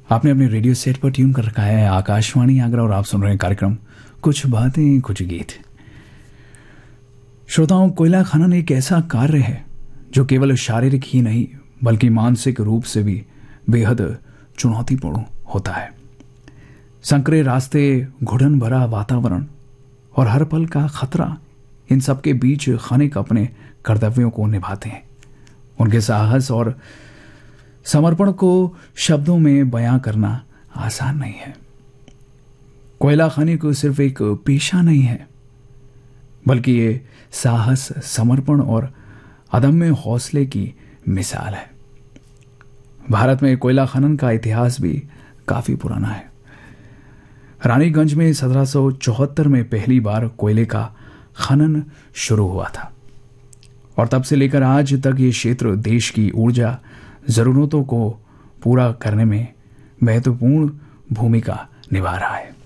आपने अपने radio set पर ट्यून कर रखा है आकाशवाणी आगरा और आप सुन रहे हैं कार्यक्रम कुछ बातें कुछ गीत। श्रोताओं, कोयला खनन एक ऐसा कार्य है जो केवल शारीरिक ही नहीं बल्कि मानसिक रूप से भी बेहद चुनौतीपूर्ण होता है। संकरे रास्ते, घुटन भरा वातावरण और हर पल का खतरा, इन सब के बीच खनिक अपने कर्तव्यों को निभाते हैं। उनके साहस और समर्पण को शब्दों में बयां करना आसान नहीं है। कोयला खनिक सिर्फ एक पेशा नहीं है बल्कि ये साहस, समर्पण और अदम्य हौसले की मिसाल है। भारत में कोयला खनन का इतिहास भी काफी पुराना है। रानीगंज में 1774 में पहली बार कोयले का खनन शुरू हुआ था और तब से लेकर आज तक ये क्षेत्र देश की ऊर्जा जरूरतों को पूरा करने में महत्वपूर्ण भूमिका निभा रहा है।